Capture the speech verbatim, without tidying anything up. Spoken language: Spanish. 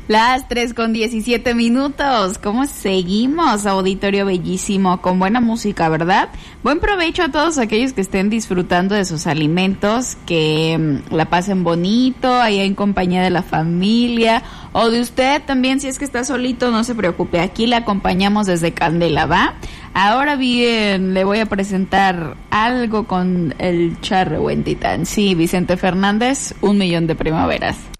Las tres con diecisiete minutos. ¿Cómo seguimos? Auditorio bellísimo, con buena música, ¿verdad? Buen provecho a todos aquellos que estén disfrutando de sus alimentos, que mmm, la pasen bonito, ahí en compañía de la familia, o de usted también, si es que está solito, no se preocupe, aquí le acompañamos desde Candela, ¿va? Ahora bien, le voy a presentar algo con el charro buen titán. Sí, Vicente Fernández, Un Millón de Primaveras.